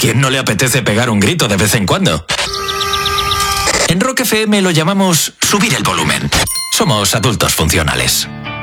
quién no le apetece pegar un grito de vez en cuando? En Rock FM lo llamamos subir el volumen. Somos adultos funcionales.